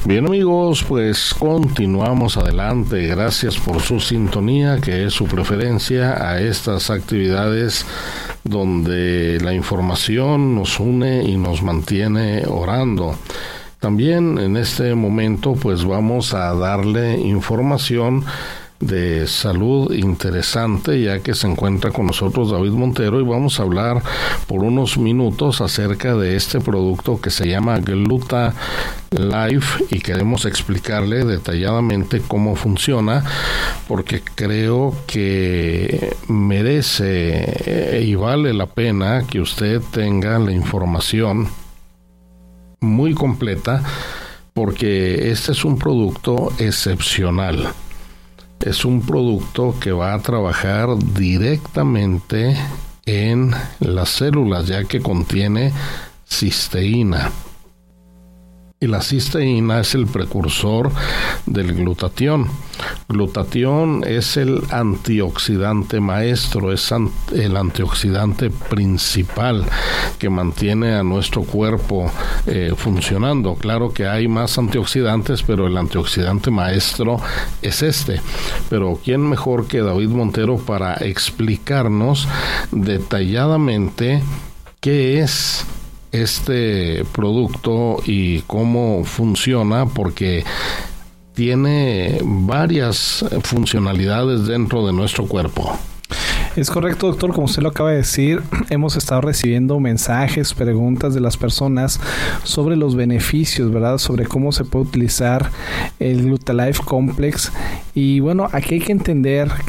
Bien amigos, pues continuamos adelante. Gracias por su sintonía, que es su preferencia a estas actividades donde la información nos une y nos mantiene orando. También en este momento pues vamos a darle información de salud interesante, ya que se encuentra con nosotros David Montero, y vamos a hablar por unos minutos acerca de este producto que se llama Gluta Life, y queremos explicarle detalladamente cómo funciona, porque creo que merece y vale la pena que usted tenga la información muy completa, porque este es un producto excepcional. Es un producto que va a trabajar directamente en las células, ya que contiene cisteína. Y la cisteína es el precursor del glutatión. Glutatión es el antioxidante maestro, es el antioxidante principal que mantiene a nuestro cuerpo funcionando. Claro que hay más antioxidantes, pero el antioxidante maestro es este. Pero ¿quién mejor que David Montero para explicarnos detalladamente qué es este producto y cómo funciona? Porque tiene varias funcionalidades dentro de nuestro cuerpo. Es correcto, doctor, como usted lo acaba de decir, hemos estado recibiendo mensajes, preguntas de las personas sobre los beneficios, ¿verdad? Sobre cómo se puede utilizar el Gluta Life Complex. Y bueno, aquí hay que entender